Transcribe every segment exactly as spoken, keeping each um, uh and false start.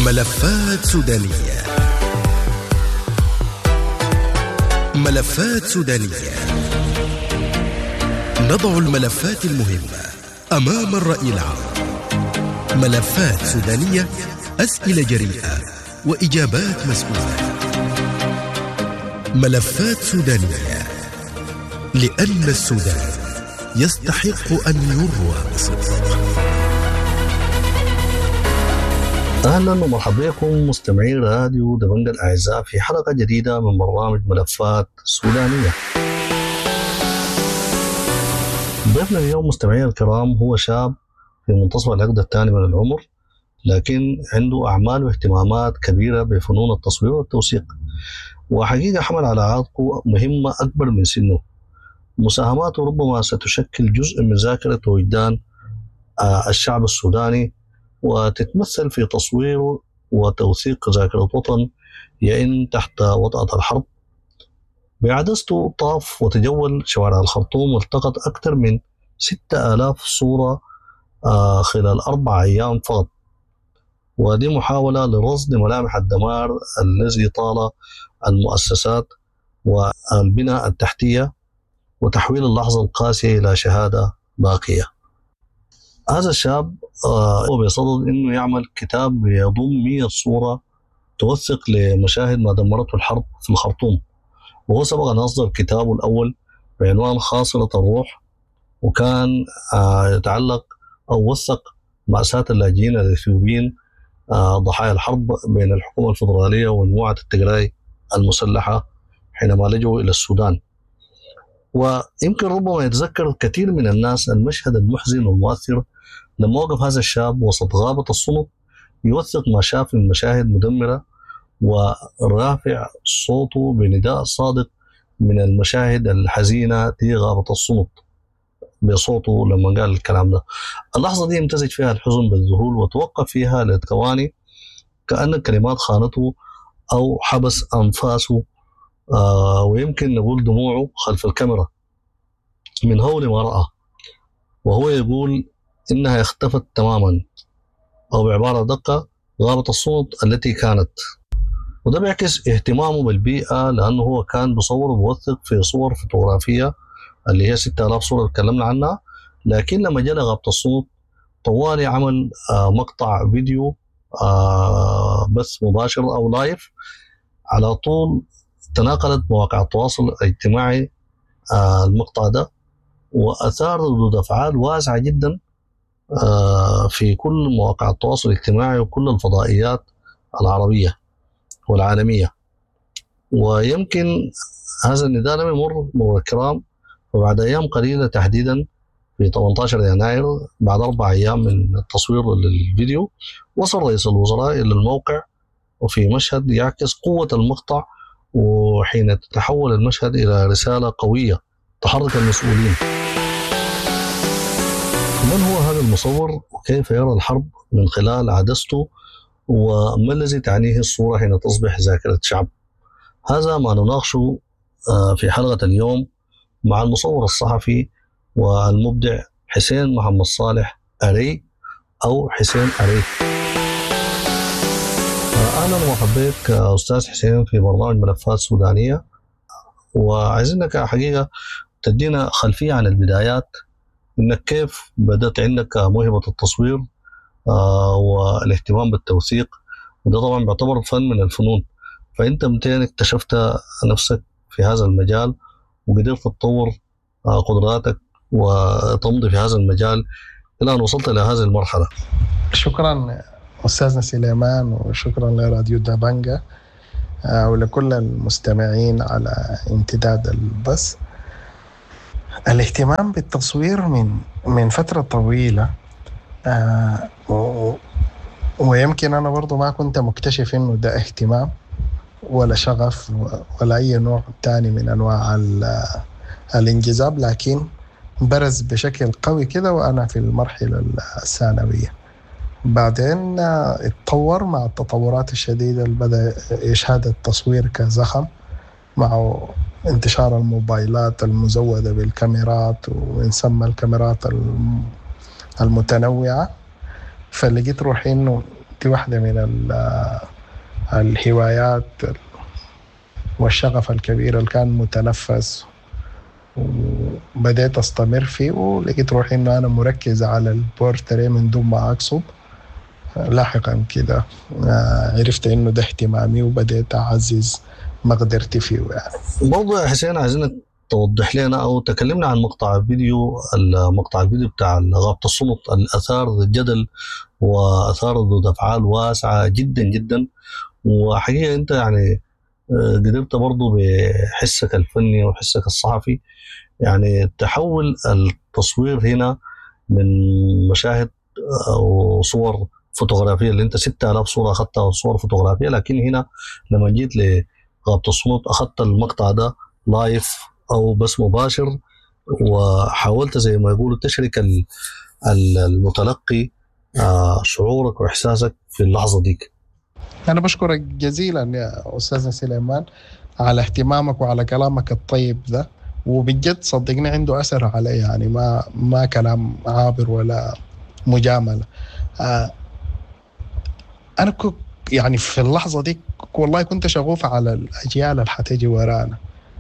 ملفات سودانية. ملفات سودانية. نضع الملفات المهمة أمام الرأي العام. ملفات سودانية، أسئلة جريئة وإجابات مسؤولة. ملفات سودانية، لأن السودان يستحق أن يروى بصدق. أهلا ومرحبا بكم مستمعي راديو دبنجة الأعزاء في حلقة جديدة من برنامج ملفات سودانية. ضيفنا اليوم مستمعي الكرام هو شاب في منتصف العقد الثاني من العمر، لكن عنده أعمال واهتمامات كبيرة بفنون التصوير والتوثيق، وحقيقة حمل على عاتقه مهمة أكبر من سنه. مساهماته ربما ستشكل جزء من ذاكرة وجدان الشعب السوداني، وتتمثل في تصوير وتوثيق ذاكرة وطن يئن تحت وطأة الحرب. بعدسته طاف وتجول شوارع الخرطوم والتقط أكثر من ستة آلاف صورة خلال أربع أيام فقط، ودي محاولة لرصد ملامح الدمار الذي طال المؤسسات والبناء التحتية وتحويل اللحظة القاسية إلى شهادة باقية. هذا الشاب هو بيصدد أنه يعمل كتاب يضم مئة صورة توثق لمشاهد ما دمرته الحرب في الخرطوم، وهو سبق أن أصدر كتابه الأول بعنوان خاصرة الروح، وكان يتعلق أو وثق مأساة اللاجئين الإثيوبيين ضحايا الحرب بين الحكومة الفدرالية ومجموعة التجراي المسلحة حينما لجوا إلى السودان. ويمكن ربما يتذكر كثير من الناس المشهد المحزن والمؤثر لما وقف هذا الشاب وسط غابة الصمت يوثق ما شاف من مشاهد مدمرة، ورافع صوته بنداء صادق من المشاهد الحزينة في غابة الصمت بصوته لما قال الكلام ده. اللحظة دي امتزج فيها الحزن بالذهول، وتوقف فيها لثواني كأن الكلمات خانته أو حبس أنفاسه، آه ويمكن نقول دموعه خلف الكاميرا من هول ما رأى، وهو يقول إنها اختفت تماما، أو بعبارة دقة غابة الصوت التي كانت. وده بيعكس اهتمامه بالبيئة، لأنه هو كان بصور وبوثق في صور فوتوغرافية اللي هي ستة آلاف صورة تكلمنا عنها، لكن لما جاء غابة الصوت طوالي عمل آه مقطع فيديو آه بث مباشر أو لايف. على طول تناقلت مواقع التواصل الاجتماعي آه المقطع ده، وأثار ردود أفعال واسعة جدا آه في كل مواقع التواصل الاجتماعي وكل الفضائيات العربية والعالمية. ويمكن هذا النداء لم يمر مرور الكرام، وبعد أيام قليلة تحديدا في ثمانية عشر يناير بعد أربع أيام من التصوير للفيديو وصل رئيس الوزراء إلى الموقع، وفي مشهد يعكس قوة المقطع، وحين تتحول المشهد إلى رسالة قوية تحرك المسؤولين. من هو هذا المصور وكيف يرى الحرب من خلال عدسته، وما الذي تعنيه الصورة حين تصبح ذاكرة شعب؟ هذا ما نناقشه في حلقة اليوم مع المصور الصحفي والمبدع حسين محمد صالح أري أو حسين أري. أهلا ومرحبا بك أستاذ حسين في برنامج ملفات سودانية، وعايزينك حقيقة تدينا خلفية عن البدايات، إنك كيف بدأت عندك موهبة التصوير آه والاهتمام بالتوثيق، وده طبعا بيعتبر فن من الفنون. فأنت متين اكتشفت نفسك في هذا المجال وقدرت تطور آه قدراتك وتمضي في هذا المجال إلى أن وصلت إلى هذه المرحلة؟ شكرا أستاذنا سليمان، وشكرا لراديو دبنجة آه ولكل المستمعين على امتداد البث. الاهتمام بالتصوير من من فترة طويلة، آه و... ويمكن أنا برضو ما كنت مكتشف إنه ده اهتمام ولا شغف ولا أي نوع تاني من أنواع الانجذاب، لكن برز بشكل قوي كده وأنا في المرحلة الثانوية. بعدين اتطور مع التطورات الشديدة اللي بدأ يشهد التصوير كزخم مع انتشار الموبايلات المزودة بالكاميرات، ونسمى الكاميرات المتنوعة. فلقيت روحي إنه دي واحدة من الهوايات والشغف الكبير اللي كان متنفس، وبدأت أستمر فيه، ولقيت روحي إنه أنا مركز على البورتري من دون ما أقصد. لاحقا كده عرفت إنه ده اهتمامي، وبدأت أعزز مقدرتي فيه يعني. برضو يا حسين عايزينك توضح لنا أو تكلمنا عن مقطع الفيديو المقطع الفيديو بتاع غابة الصمت الأثار الجدل وأثار ردود أفعال واسعة جدا جدا. وحقيقة أنت يعني قدرت برضو بحسك الفني وحسك الصحفي يعني تحول التصوير هنا من مشاهد أو صور فوتوغرافية اللي أنت ستة آلاف صورة أخذتها صور فوتوغرافية، لكن هنا لما جيت لغابة الصمت أخذت المقطع ده لايف أو بس مباشر، وحاولت زي ما يقولوا تشرك المتلقي شعورك وإحساسك في اللحظة ديك. أنا بشكرك جزيلا يا أستاذ سليمان على اهتمامك وعلى كلامك الطيب ده، وبجد صدقني عنده أثر علي، يعني ما ما كلام عابر ولا مجاملة. آه أنا كنت يعني في اللحظة دي والله كنت شغوف على الأجيال اللي حتجي ورانا،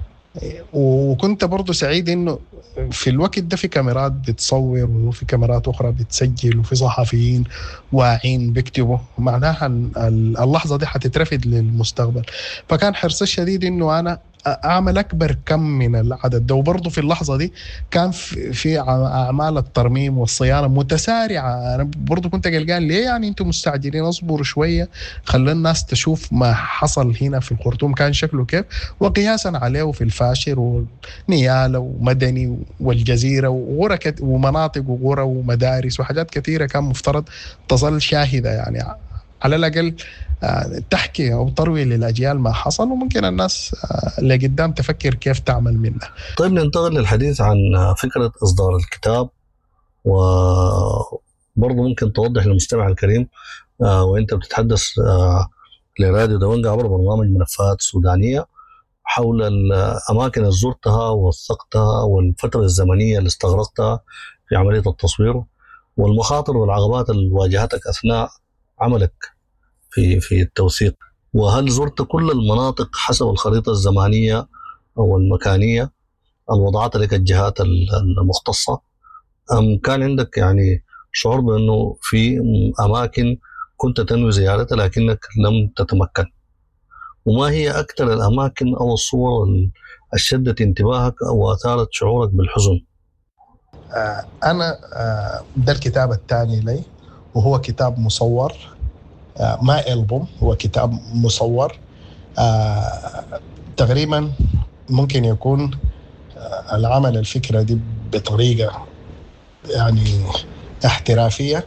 وكنت برضو سعيد إنه في الوقت ده في كاميرات بتصور وفي كاميرات أخرى بتسجل وفي صحفيين واعين بيكتبوا، معناها اللحظة دي حتترفد للمستقبل. فكان حرصي الشديد إنه أنا أعمل أكبر كم من العدد ده. وبرضو في اللحظة دي كان في أعمال الترميم والصيانة متسارعة. أنا برضو كنت قلقان ليه يعني أنتم مستعجلين؟ أصبروا شوية خلي الناس تشوف ما حصل هنا في الخرطوم كان شكله كيف، وقياسا عليه في الفاشر ونيالة ومدني والجزيرة وغرة ومناطق وغرة ومدارس وحاجات كثيرة كان مفترض تصل شاهدة، يعني على الأقل تحكي أو تروي للأجيال ما حصل، وممكن الناس اللي قدام تفكر كيف تعمل منه. طيب ننتقل للحديث عن فكرة إصدار الكتاب، وبرضه ممكن توضح للمستمع الكريم وإنت بتتحدث لراديو دونجا عبر برنامج ملفات سودانية حول الأماكن اللي زرتها ووثقتها والفترة الزمنية اللي استغرقتها في عملية التصوير والمخاطر والعقبات اللي واجهتك أثناء عملك في في التوثيق، وهل زرت كل المناطق حسب الخريطة الزمانية أو المكانية الوضعت لك الجهات المختصة، أم كان عندك يعني شعور بأنه في أماكن كنت تنوي زيارتها لكنك لم تتمكن؟ وما هي أكثر الأماكن أو الصور اللي شدت انتباهك أو أثارت شعورك بالحزن؟ آه أنا آه ده الكتاب الثاني لي، وهو كتاب مصور، آه ما ألبوم، هو كتاب مصور. آه تقريبا ممكن يكون آه العمل الفكرة دي بطريقة يعني احترافية.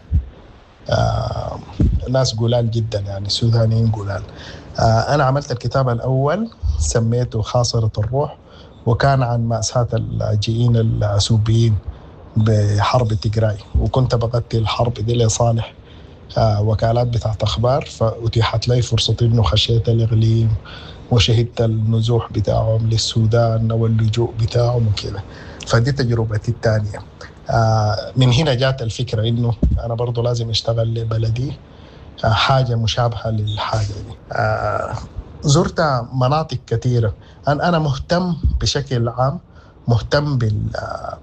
آه ناس قلال جدا يعني سودانيين قلال. آه أنا عملت الكتاب الأول سميته خاصرة الروح، وكان عن مأساة اللاجئين الأثيوبيين بحرب تيغراي، وكنت بغطي الحرب دي لصالح آه وكالات بتاعت أخبار، فأتيحت لي فرصة إنه خشيت الإقليم وشهدت النزوح بتاعهم للسودان واللجوء بتاعهم وكذا. فدي تجربتي الثانية. آه من هنا جات الفكرة إنه أنا برضو لازم أشتغل لبلدي آه حاجة مشابهة للحاجة دي. آه زرت مناطق كثيرة. أنا أنا مهتم بشكل عام، مهتم بال آه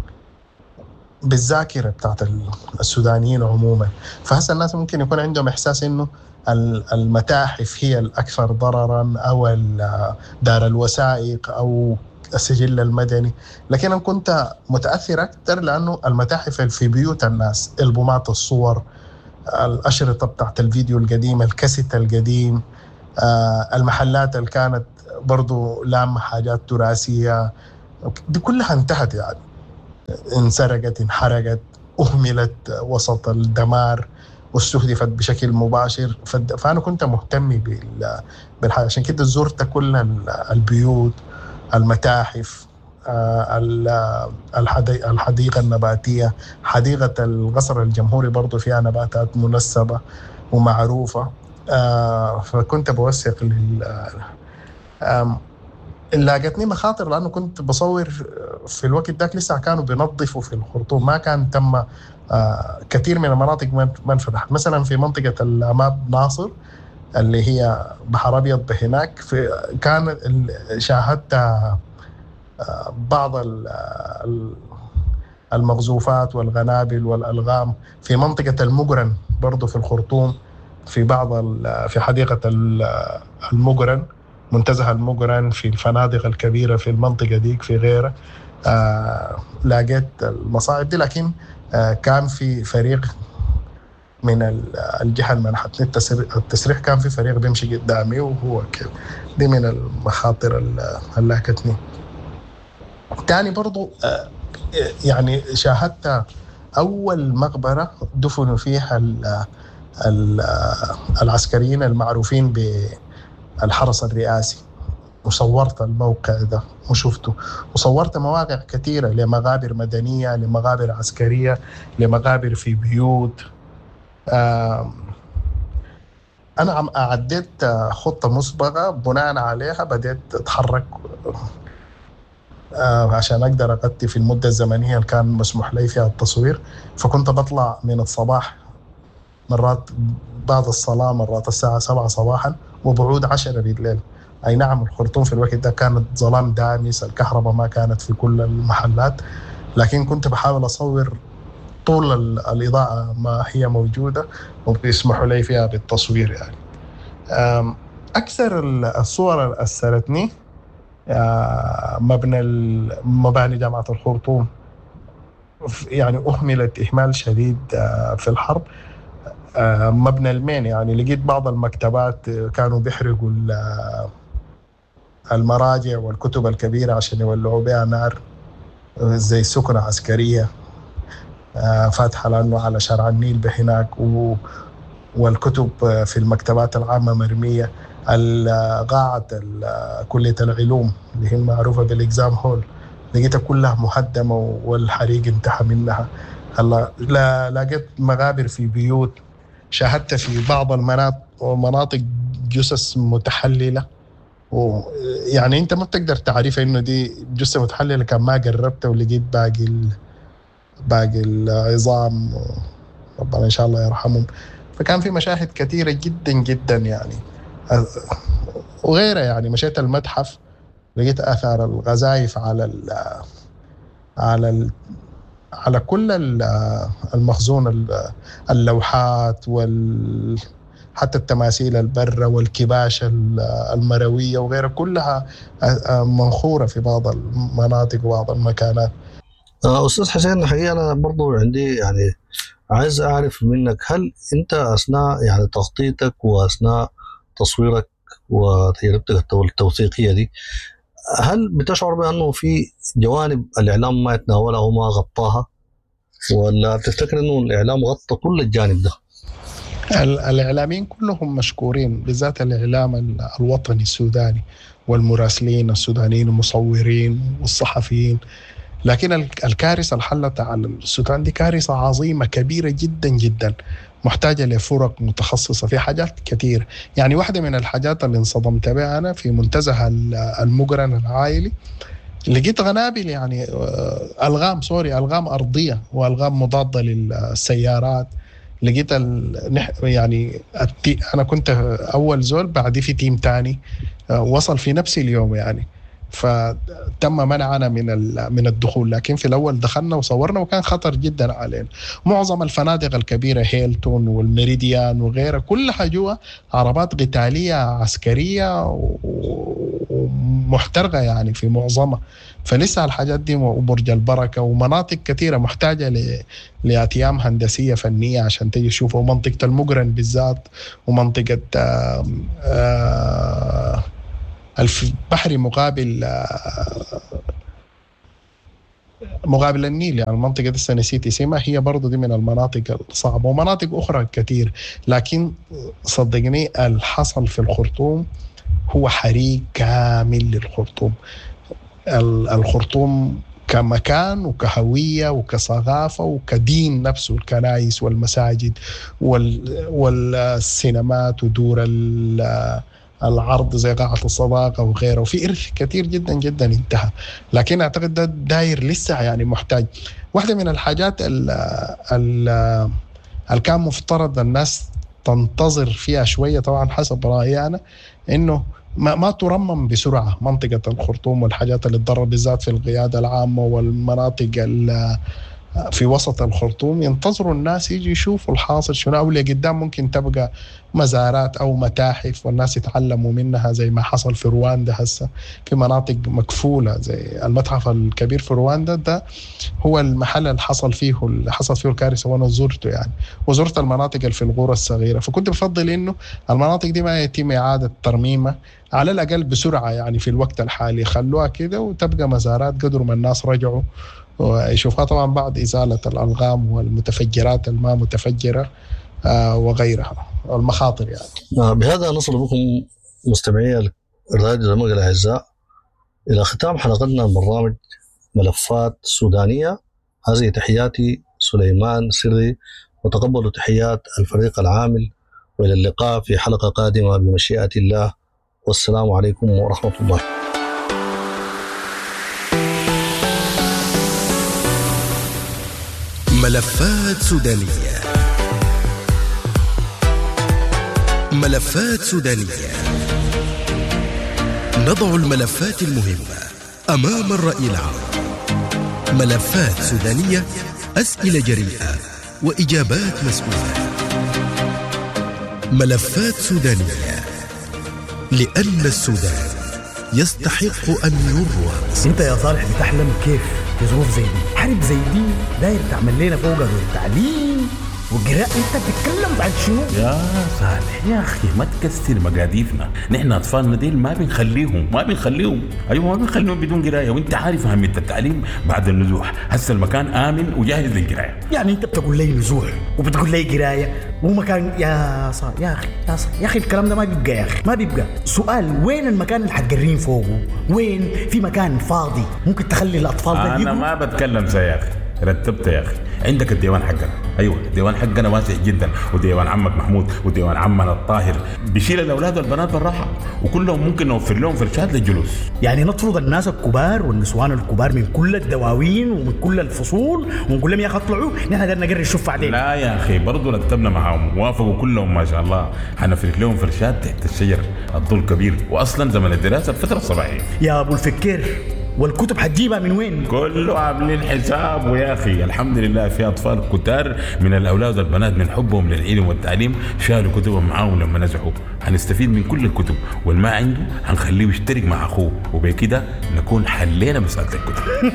بالذاكرة بتاعت السودانيين عموما. فهسه الناس ممكن يكون عندهم إحساس إنه المتاحف هي الأكثر ضرراً أو دار الوثائق أو السجل المدني، لكن أنا كنت متأثر أكثر لأنه المتاحف في بيوت الناس، ألبومات الصور، الأشرطة بتاعت الفيديو القديم، الكاسيت القديم، المحلات اللي كانت برضو لام حاجات تراثية، دي كلها انتهت يعني، انسرقت، انحرقت، أهملت وسط الدمار واستهدفت بشكل مباشر. فأنا كنت مهتم بالحاجة، عشان كده زرت كل البيوت، المتاحف، الحديقة النباتية، حديقة القصر الجمهوري برضو فيها نباتات منسبة ومعروفة. فكنت بوثق لل لاقتني مخاطر لأنه كنت بصور في الوقت ذاك لسه كانوا بينظفوا في الخرطوم، ما كان تم آه كثير من المناطق ما انفتحت. مثلا في منطقة الأماب ناصر اللي هي بحر أبيض بهناك، في كان شاهدت آه بعض المغزوفات والغنابل والألغام في منطقة المقرن برضو في الخرطوم، في بعض في حديقة المقرن، منتزه المقرن، في الفنادق الكبيرة في المنطقة ديك، في غيرها آه لقيت المصاعب دي. لكن آه كان في فريق من الجهة المنحتني التسريح، كان في فريق بيمشي قدامي وهو كده. دي من المخاطر اللي لاقتني. تاني برضو آه يعني شاهدت أول مقبرة دفنوا فيها العسكريين المعروفين بالحرس الرئاسي، وصورت الموقع ده وشفته، وصورت مواقع كثيرة لمغابر مدنية، لمغابر عسكرية، لمغابر في بيوت. أنا عم أعديت خطة مسبقة بناء عليها بديت أتحرك عشان أقدر أغطي في المدة الزمنية اللي كان مسموح لي فيها التصوير. فكنت بطلع من الصباح مرات بعد الصلاة، مرات الساعة سبعة صباحا، وبعود عشرة بالليل. أي نعم الخرطوم في الوقت ده كانت ظلام دامس، الكهرباء ما كانت في كل المحلات، لكن كنت بحاول أصور طول الإضاءة ما هي موجودة وبيسمحوا لي فيها بالتصوير. يعني أكثر الصور اللي أثرتني مبنى مباني جامعة الخرطوم، يعني أهملت إهمال شديد في الحرب. مبنى المين يعني لقيت بعض المكتبات كانوا بيحرقوا المراجع والكتب الكبيرة عشان يولعوا بها نار، زي سكنة عسكرية فاتحة لأنه على شارع النيل بهناك، والكتب في المكتبات العامة مرمية. قاعة كلية العلوم اللي هي معروفة بالإكزام هول لقيتها كلها مهدمة والحريق انتهى منها. هلا لقيت مغابر في بيوت، شاهدت في بعض المناطق جثث متحللة، ويعني انت ما بتقدر تعرف انه دي جثة متحللة كان ما قربت ولقيت باقي ال... باقي العظام، ربنا ان شاء الله يرحمهم. فكان في مشاهد كثيرة جدا جدا يعني، وغيرها. يعني مشيت المتحف لقيت آثار الغزايف على ال على ال على كل المخزون، اللوحات وال حتى التماثيل البرة والكباش المروية وغيرها، كلها منخورة في بعض المناطق وبعض المكانات. أستاذ حسين، الحقيقة أنا برضو عندي يعني عايز أعرف منك، هل أنت أثناء يعني تخطيطك وأثناء تصويرك وتجربتك التوثيقية دي، هل بتشعر بأنه في جوانب الإعلام ما يتناولها وما غطاها، ولا تفتكر أنه الإعلام غطى كل الجانب ده؟ الإعلاميين كلهم مشكورين، بالذات الإعلام الوطني السوداني والمراسلين السودانيين والمصورين والصحفيين. لكن الكارثة الحلت على السودان دي كارثة عظيمة كبيرة جدا جدا، محتاجة لفرق متخصصة في حاجات كتير. يعني واحدة من الحاجات اللي انصدمت بها أنا في منتزه المقرن العائلي، لقيت غنابل يعني ألغام سوري ألغام أرضية وألغام مضادة للسيارات. لقيت يعني أنا كنت أول زول، بعدي في تيم تاني وصل في نفس اليوم يعني، فتم منعنا من من الدخول. لكن في الأول دخلنا وصورنا وكان خطر جدا علينا. معظم الفنادق الكبيرة هيلتون والميريديان وغيرها كلها جوا عربات قتالية عسكرية ومحترقة يعني في معظمها. فلسه الحاجات دي وبرج البركة ومناطق كثيرة محتاجة لأتيام هندسية فنية عشان تيجي تشوفوا. منطقة المقرن بالذات ومنطقة آآ آآ البحري مقابل مقابل النيل، يعني المنطقة دي نسيت اسمها، هي برضو دي من المناطق الصعبة ومناطق أخرى كتير. لكن صدقني الحصل في الخرطوم هو حريق كامل للخرطوم. الخرطوم كمكان وكهوية وكثقافة وكدين نفسه، الكنائس والمساجد والسينمات ودور العرض زي قاعة الصداقة وغيره، وفي إرث كثير جدا جدا انتهى. لكن أعتقد ده داير لسه يعني محتاج. واحدة من الحاجات اللي كان مفترض الناس تنتظر فيها شوية طبعا حسب رأيي أنا إنه ما, ما ترمم بسرعة منطقة الخرطوم والحاجات اللي تضرر بالذات في القيادة العامة والمناطق في وسط الخرطوم. ينتظروا الناس يجي يشوفوا الحاصل شنو، أو اللي قدام ممكن تبقى مزارات أو متاحف والناس يتعلموا منها زي ما حصل في رواندا هسه في مناطق مكفولة زي المتحف الكبير في رواندا. ده هو المحل اللي حصل فيه اللي حصل فيه الكارثة وأنا زرته يعني، وزرت المناطق اللي في القرى الصغيرة. فكنت بفضل إنه المناطق دي ما يتم إعادة ترميمها على الأقل بسرعة يعني في الوقت الحالي، خلوها كده وتبقى مزارات قدر ما الناس رجعوا ويشوفها طبعا بعد إزالة الألغام والمتفجرات الما متفجرة آه وغيرها المخاطر يعني. بهذا نصل بكم مستمعي الراديو دمنق الأعزاء إلى ختام حلقتنا من برنامج ملفات سودانية. هذه تحياتي سليمان سري، وتقبلوا تحيات الفريق العامل، وإلى اللقاء في حلقة قادمة بمشيئة الله، والسلام عليكم ورحمة الله. ملفات سودانية. ملفات سودانية. نضع الملفات المهمة أمام الرأي العام. ملفات سودانية، أسئلة جريئة وإجابات مسؤولة. ملفات سودانية، لأن السودان يستحق أن يروى. أنت يا صالح بتحلم كيف في ظروف زي دي؟ حرب زي دي داير تعمل لنا فوق التعليم والقراءة. انت بتتكلم عن شنو يا صالح؟ يا اخي ما تكسر مقاديفنا، نحن اطفالنا ديل ما بنخليهم ما بنخليهم ايوه ما بنخليهم بدون قرايه، وانت عارف اهميه التعليم بعد النزوح. هسه المكان امن وجاهز للقرايه. يعني انت بتقول لي نزوح وبتقول لي قرايه ومكان؟ يا صالح يا اخي يا صالح يا اخي الكلام ده ما بيبقى يا اخي ما بيبقى. سؤال، وين المكان اللي حتقرين فوقه؟ وين في مكان فاضي ممكن تخلي الاطفال ده؟ انا ما بتكلم زي يا اخي، رتبت يا اخي. عندك الديوان حقنا، ايوه الديوان حقنا واسع جدا، وديوان عمك محمود وديوان عمنا الطاهر بيشيل الاولاد والبنات بالراحه، وكلهم ممكن نوفر لهم فرشات للجلوس. يعني نطرد الناس الكبار والنسوان الكبار من كل الدواوين ومن كل الفصول ونقول لهم يا اخي اطلعوا نحن قدرنا نقرر الشوف بعدين؟ لا يا اخي برضو رتبنا معاهم ووافقوا كلهم ما شاء الله. حنفرش لهم فرشات تحت الشجر، الظل كبير، واصلا زمن الدراسه الفتره الصباحيه. يا ابو الفكر، والكتب حتجيبها من وين؟ كله عاملين حساب. ويا اخي الحمد لله في اطفال كتار من الاولاد والبنات من حبهم للعلم والتعليم شالوا كتبهم معاهم لما نزحوا. هنستفيد من كل الكتب، والما عنده هنخليه يشترك مع اخوه، وبكده نكون حلينا مساله الكتب.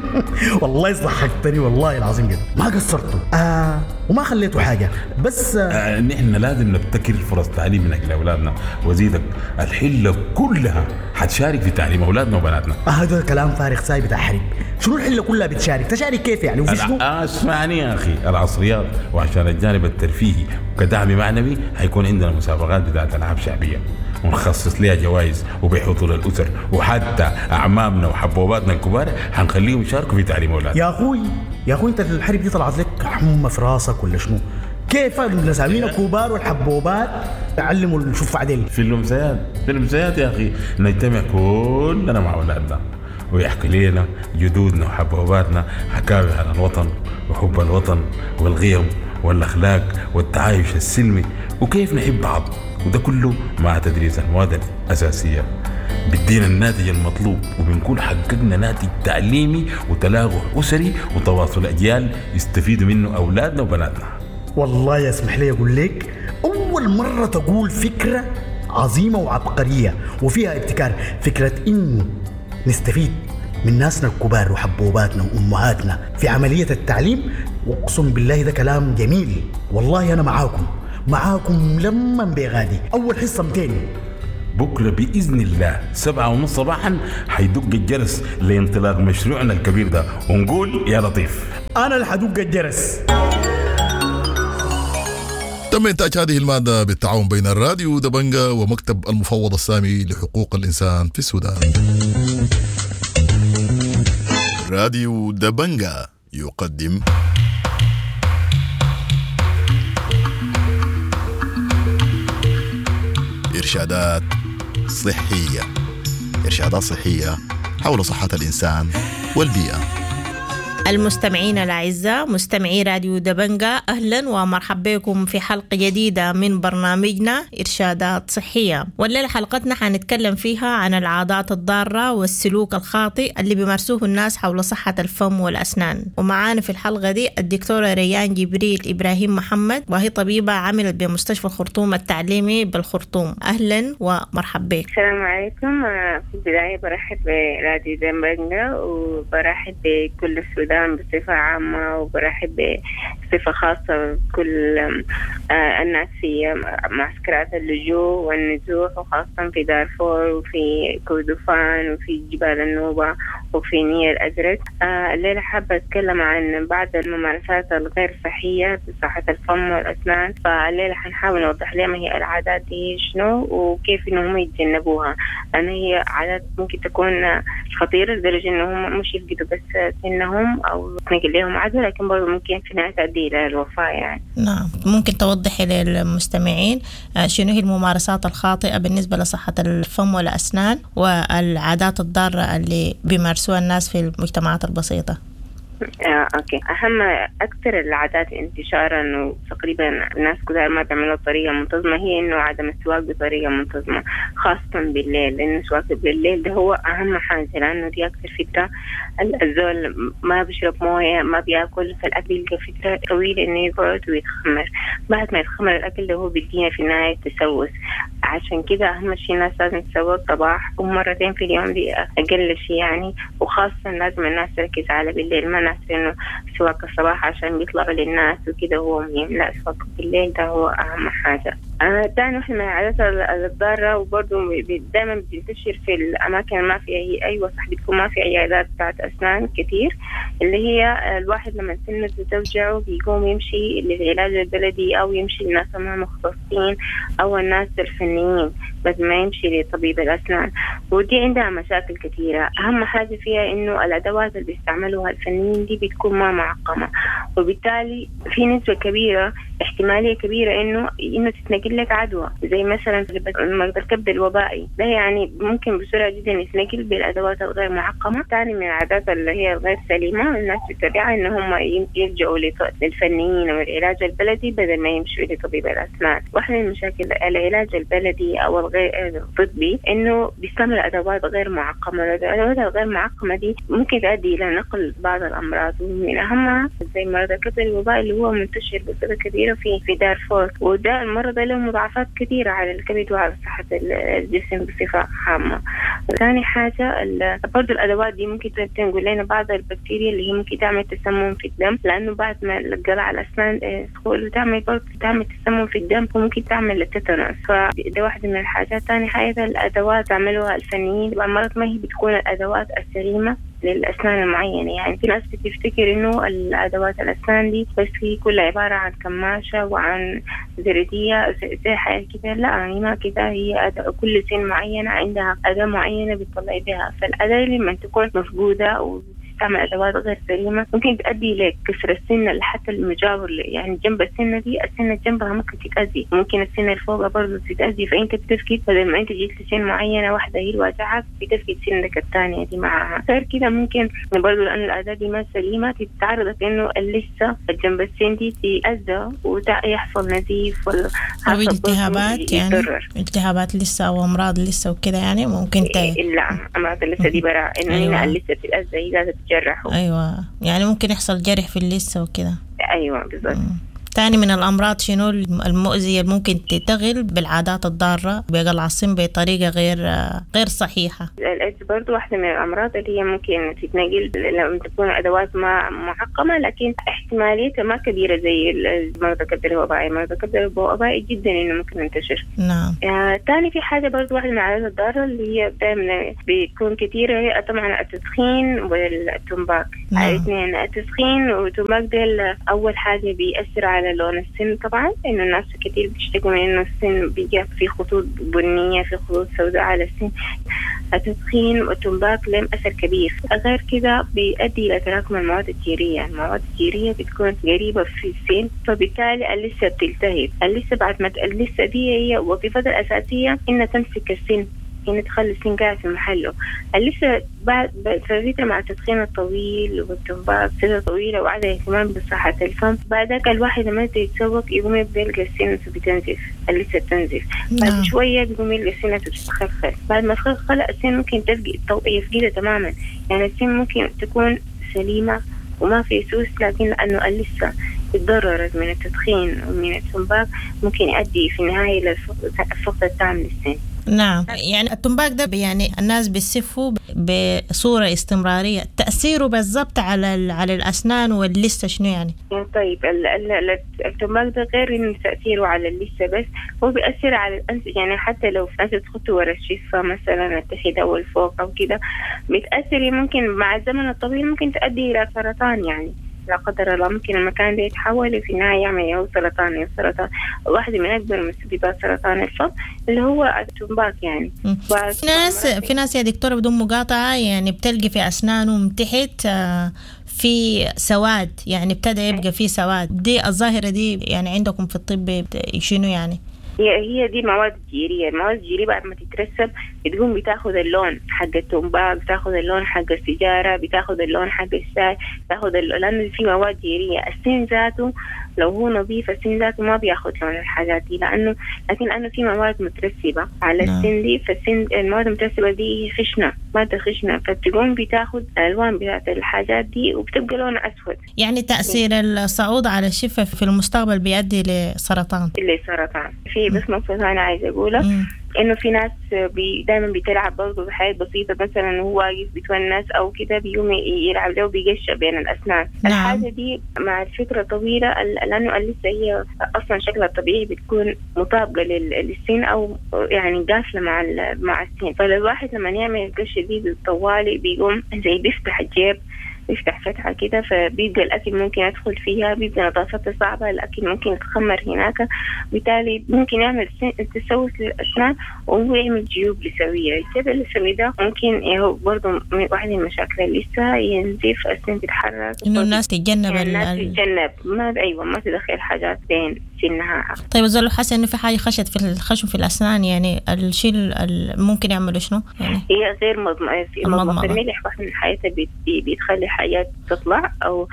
والله ضحكتني والله العظيم جدا، ما قصرتوا آه وما خليتوا حاجه. بس آه آه نحن لازم نبتكر فرص تعليم من اجل اولادنا، وزيدك الحله كلها حتشارك في تعليم اولادنا وبناتنا. آه هذا كلام فارغ سايب بتاع حرب. شنو الحله كلها بتشارك؟ تشارك كيف يعني؟ وفي شنو؟ اسمعني يا اخي، العصريات وعشان الجانب الترفيهي وكدعم معنوي حيكون عندنا مسابقات بتاعت العاب شعبيه، ونخصص لها جوائز وبيحطوا للاسر، وحتى اعمامنا وحبوباتنا الكبار حنخليهم يشاركوا في تعليم اولادنا. يا اخوي يا اخوي انت الحرب دي طلعت لك حمى في راسك ولا شنو؟ كيف النسامين الكبار والحبوبات تعلموا نشوف بعدين؟ في الامسيات في الامسيات يا اخي نجتمع كلنا مع اولادنا ويحكي لنا جدودنا وحبوباتنا حكاوي عن الوطن وحب الوطن والقيم والاخلاق والتعايش السلمي وكيف نحب بعض، وده كله مع تدريس المواد الاساسيه بدينا الناتج المطلوب، وبنكون حققنا ناتج تعليمي وتلاغح اسري وتواصل اجيال يستفيدوا منه اولادنا وبناتنا. والله يسمح لي اقول لك اول مره تقول فكره عظيمه وعبقريه وفيها ابتكار، فكره انه نستفيد من ناسنا الكبار وحبوباتنا وامهاتنا في عمليه التعليم. واقسم بالله ده كلام جميل، والله انا معاكم معاكم لما بيغادي. اول حصه مئتين بكره باذن الله سبعة ونص صباحا حيدق الجرس لانطلاق مشروعنا الكبير ده، ونقول يا لطيف انا اللي حدق الجرس. تم إنتاج هذه المادة بالتعاون بين الراديو دبنجة ومكتب المفوض السامي لحقوق الإنسان في السودان. راديو دبنجة يقدم إرشادات صحية إرشادات صحية حول صحة الإنسان والبيئة. المستمعين الأعزاء مستمعي راديو دبنجة، أهلا ومرحبا بكم في حلقة جديدة من برنامجنا إرشادات صحية. والليلة حلقتنا حنتكلم فيها عن العادات الضارة والسلوك الخاطئ اللي بيمارسوه الناس حول صحة الفم والأسنان. ومعانا في الحلقة دي الدكتورة ريان جبريل إبراهيم محمد، وهي طبيبة عملت بمستشفى الخرطوم التعليمي بالخرطوم. أهلا ومرحبا بك. السلام عليكم. في البداية برحب براديو دبنجة وبرحب بكل السودان بصفة عامة، وبرحب بصفة خاصة بكل الناس في معسكرات اللجوء والنزوح، وخاصة في دارفور وفي كردفان وفي جبال النوبة وفي نيل الأزرق. الليلة حابة أتكلم عن بعض الممارسات الغير صحية في صحة الفم والأسنان. فالليلة حنحاول نوضح لهم هي العادات دي شنو وكيف إنهم يتجنبوها، لأن هي عادات ممكن تكون خطيرة لدرجة إنهم مش يفقدوا بس سنهم أو تنقل لهم عدوى، لكن برضو ممكن في نهاية تؤدي إلى الوفاة يعني. نعم، ممكن توضحي للمستمعين شنو هي الممارسات الخاطئة بالنسبة لصحة الفم والأسنان والعادات الضارة اللي بيمارسوها الناس في المجتمعات البسيطة؟ آه، أوكي. أهم أكثر العادات انتشارا وتقريبا الناس كلها ما بيعملوها بطريقة منتظمة هي إنه عدم السواق بطريقة منتظمة، خاصة بالليل، لأن السواق بالليل ده هو أهم حاجة، لأنه دي أكثر فترة الزول ما بيشرب موية ما بيأكل، فالأكل يلقى فترة طويلة إنه يقعد ويتخمر. بعد ما يتخمر الأكل ده هو بيدينا في النهاية تسوس. عشان كده أهم شيء الناس لازم تسوق صباح ومرتين في اليوم، دي أقل شيء يعني، وخاصة لازم الناس تركز على بالليل، ما ناس إنه سواق الصباح عشان بيطلعوا للناس وكده هو مهم، لا سواق بالليل ده هو أهم حاجة. آه تاني واحد من العادات الضارة وبرضه دائما بتنتشر في الأماكن ما في أي أيوة صح بتكون ما في عيادات بتاعت أسنان كتير، اللي هي الواحد لما سنه بتوجعه بيقوم يمشي للعلاج البلدي أو يمشي للناس المختصين أو الناس الفنيين، بس ما يمشي لطبيب الأسنان. ودي عندها مشاكل كثيرة. أهم حاجة فيها إنه الأدوات اللي بيستعملوها الفنيين دي بتكون ما معقمة، وبالتالي في نسبة كبيرة احتمالية كبيرة إنه إنه تتنقل لك عدوى، زي مثلا مرض الكبد الوبائي ده يعني ممكن بسرعة جدا يتنقل بالأدوات الغير معقمة. ثاني من العادات اللي هي غير سليمة الناس بتتبعها إن هم يلجأوا للفنيين أو العلاج البلدي بدل ما يمشوا لطبيب الأسنان. واحدة من المشاكل العلاج البلدي أو الغير الطبي إنه بيستعمل أدوات غير معقمة. الأدوات الغير معقمة دي ممكن تؤدي إلى نقل بعض الأمراض، ومن أهمها زي مرض الكبد الوبائي اللي هو منتشر بصورة كبيرة في في دارفور، وده المرض له مضاعفات كثيرة على الكبد وعلى صحة الجسم بصفة عامة. ثاني حاجة برضو الأدوات دي ممكن تنقل لنا بعض البكتيريا اللي هي ممكن تعمل تسمم في الدم، لأنه بعد ما القلع الأسنان تدخل تعمل برضو تعمل تسمم في الدم وممكن تعمل التيتانوس، فده واحدة من الحاجات. ثاني حاجة الأدوات تعملوها الفنيين بالمرض ما هي بتكون الأدوات السليمة للأسنان المعينة. يعني في ناس بتفتكر إنه الأدوات الأسنان دي بس هي كلها عبارة عن كماشة وعن زردية زي حاجة كده، لا يعني ما كده، هي كل سن معينة عندها أداة معينة بتطلع بها، فالأداة لما تكون مفقودة و تعمل أدوات غير سليمة ممكن تؤدي لكسر السنة لحتى المجاور، يعني جنب السنة دي السنة جنبها ممكن تتأذي، ممكن السنة اللي فوقها برضه تتأذي، فأنت بتفقد بدل ما أنت جيت لسن معينة واحدة هي الواجعة بتفقد سنك الثانية دي معها. غير كده ممكن برضه لأن الأداة دي ما سليمة تتعرض إنه اللثة جنب السن دي تتأذى ويحصل نزيف ولا أو التهابات، يعني التهابات لسه أو أمراض لسه وكده، يعني ممكن ت... لا أمراض اللثة دي برا إنه أيوة. اللثة تتأذى هي لازم تجرحوا. أيوة، يعني ممكن يحصل جرح في اللثة وكده. أيوة بالضبط. تاني من الأمراض شنو المؤذية ممكن تتغل بالعادات الضارة بقلع السن بطريقة غير غير صحيحة؟ الإيدز برضو واحدة من الأمراض اللي هي ممكن تتنقل لما تكون أدوات ما معقمة، لكن احتماليتها ما كبيرة زي مرض الكبد الوبائي. مرض الكبد الوبائي جدا إنه ممكن ينتشر. نعم. آه تاني في حاجة برضو واحدة من العادات الضارة اللي هي دائما بتكون كثيرة هي طبعا التدخين والتمباك. نعم. الاثنين التدخين والتمباك ده أول حاجة بيأثر على لون السن طبعا، إنه الناس كتير بيشتكوا من إنه السن بيجي في خطوط بنية في خطوط سوداء على السن. التدخين والتمباك لهم أثر كبير. غير كده بيؤدي إلى تراكم المواد الجيرية. المواد الجيرية بتكون قريبة في السن، فبالتالي اللثة بتلتهب. اللثة بعد ما اللثة دي هي وظيفتها الأساسية إنها تمسك السن، لكن تخلي السن قاعد في محله. لسه بعد فترة مع التدخين الطويل والتنباك فترة طويلة وعدم اهتمام بصحة الفم، بعدك الواحد لما يتسوق يقوم يبدأ يلقى السنة بتنزف، لسه بتنزف. بعد شوية بيقوم يلقى السنة بتتخلخل، بعد ما تخلخل السن ممكن تفقد يفقدها تماما. يعني السن ممكن تكون سليمة وما في سوس، لكن لأنه لسه اتضررت من التدخين ومن التنباك ممكن يؤدي في النهاية للفقد التام للسن. نعم، يعني التنباك ده يعني الناس بيسفوا بصورة استمرارية، تأثيره بالضبط على على الأسنان واللثة شنو يعني؟ طيب التنباك ده غير إنه تأثيره على اللثة بس هو بيأثر على الأنف، يعني حتى لو أنت تخطي ورا الشفة مثلا التخيد أو الفوق أو كده بتأثر، ممكن مع الزمن الطويل ممكن تؤدي إلى سرطان. يعني لا قدر الله ممكن المكان ده يتحول وفي النهاية يعمل أو سرطان أو سرطان. واحدة من أكبر مسببات سرطان الفم اللي هو التنباك. يعني في ناس في ناس يا دكتورة بدون مقاطعة يعني بتلقي في أسنانهم تحت في سواد، يعني ابتدى يبقى في سواد. دي الظاهرة دي يعني عندكم في الطب شنو يعني؟ هي هي دي مواد جيرية. المواد الجيرية بعد ما تترسب بتقوم بتاخذ اللون حق التنباك، بتاخذ اللون حق السيجارة، بتاخذ اللون حق الشاي، بتاخذ اللون، لأنه في مواد جيرية. السن ذاته لو هو نظيف السن ذاته ما بياخذ لون الحاجات دي، لأنه لكن لأنه في مواد مترسبة على السن دي، فالسن المواد المترسبة دي خشنة، مادة خشنة، فتقوم بتاخذ الألوان بتاعت الحاجات دي وبتبقى لونها أسود. يعني تأثير الصعود على الشفة في المستقبل بيؤدي لسرطان. لسرطان. في بس نقطة ثانية عايزة أقولها، إنه في ناس بي دائما بتلعب برضه بحاجات بسيطة، مثلا هو واقف بيتونس أو كده بيقوم يلعب له وبيقشع بين الأسنان. نعم. الحاجة دي مع الفترة طويلة لأنه لسه هي أصلا شكلها الطبيعي بتكون مطابقة للسن أو يعني قافلة مع مع السن، فالواحد لما يعمل القشة دي بالطوالي بيقوم زي بيفتح الجيب، يفتح فتحة كده، فبيبقى الأكل ممكن يدخل فيها، بيبقى نظافتها صعبة، الأكل ممكن يتخمر هناك، بالتالي ممكن يعمل تسوس للأسنان وهو يعمل جيوب لسوية. الجيب اللسوي ده ممكن هو برضو واحد من المشاكل اللي لسه ينزف، السن تتحرك، إنه الناس تتجنب يعني الناس تتجنب ما أيوة ما تدخل حاجات بين سنها. طيب إذا لو حاسة إنه في حاجة خشت في الخشم في الأسنان، يعني الشيء ممكن يعمل شنو؟ يعني هي غير مضمضة، مضمضة الملح واحد من حياتها بيتخلي حاجات تطلع، أو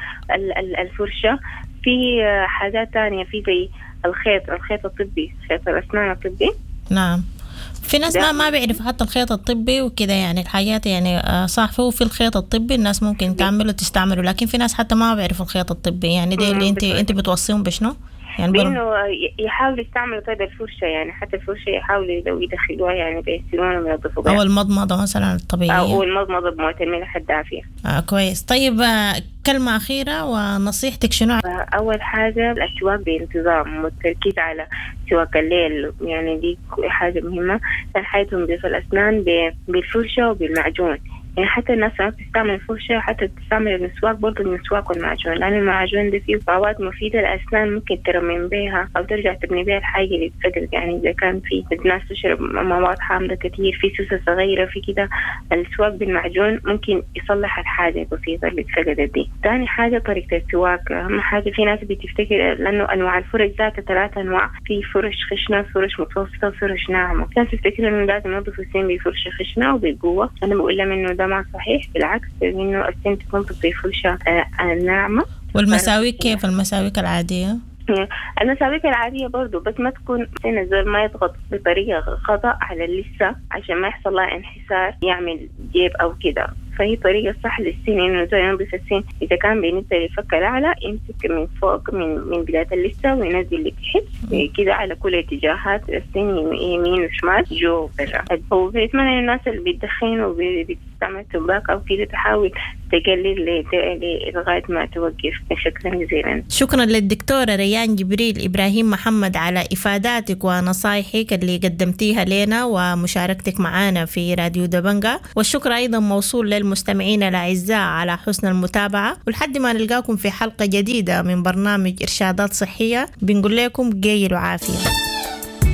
الفرشة. في حاجات تانية في زي الخيط الخيط الطبي، خيط الأسنان الطبي. نعم، في ناس ما ما بيعرف حتى الخيط الطبي وكده، يعني الحاجات يعني صح فيه في الخيط الطبي الناس ممكن تعمله تستعمله، لكن في ناس حتى ما بيعرفوا الخيط الطبي. يعني دي اللي انت انت بتوصيهم بشنو؟ يعني بإنه يحاولوا يستعملوا طيب الفرشة، يعني حتى الفرشة يحاولوا لو يدخلوها يعني بيغسلوها وينظفوها، أو المضمضة مثلا الطبيعية، أو المضمضة بمواد الملح الدافية. آه كويس. طيب كلمة أخيرة ونصيحتك شنو؟ أول حاجة السواك بانتظام والتركيز على سواك الليل، يعني دي حاجة مهمة. حياتهم في الأسنان بالفرشة وبالمعجون، يعني حتى الناس ما بتستعمل الفرشة حتى تستعمل المسواك، برضه المسواك والمعجون، لأن المعجون ده فيه مواد مفيدة للأسنان ممكن ترمم بها أو ترجع تبني بها الحاجة اللي تفقد. يعني إذا كان في الناس تشرب مواد حامضة كتير، في سوسة صغيرة في كده، السواك بالمعجون ممكن يصلح الحاجة البسيطة اللي تفقدت دي. تاني حاجة طريقة السواك، أهم حاجة في ناس بتفتكر لأنه أنواع الفرش ذاتها ثلاثة أنواع، في فرش خشنة، فرش متوسطة، فرش ناعمة. ناس تفتكر إنه لازم ينظفوا السن بفرشة خشنة وبالقوة، أنا بقول لهم إنه ده ما صحيح، بالعكس إنه السن تكون تطيب فرشة آه ناعمة. والمساويك كيف المساويك العادية؟ المساويك العادية برضو، بس ما تكون سن الزول ما يضغط بطريقة خطأ على اللثة عشان ما يحصل لها انحسار يعمل جيب أو كده. فهي طريقة صح للسن إنه الزول ينظف السن، إذا كان بالنسبة للفك الأعلى يمسك من فوق من من بداية اللثة وينزل لتحت كده على كل اتجاهات السن، يمين وشمال جو وبرا. وبيتمنى الناس اللي بيدخن وبيستعمل تباك أو كده تحاول تقلل لغاية ما توقف. شكرا جزيلا. شكرا للدكتورة ريان جبريل إبراهيم محمد على إفاداتك ونصايحك اللي قدمتيها لنا ومشاركتك معنا في راديو دبنجة، والشكر أيضا موصول للمستمعين الأعزاء على حسن المتابعة. ولحد ما نلقاكم في حلقة جديدة من برنامج إرشادات صحية بنقول لكم جيل وعافية.